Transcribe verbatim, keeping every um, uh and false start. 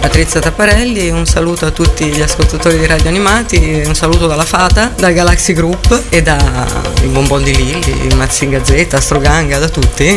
Patrizia Tapparelli, un saluto a tutti gli ascoltatori di Radio Animati, un saluto dalla Fata, dal Galaxy Group e da il Bonbon di Lilli, Mazinga Z, Astroganga, da tutti.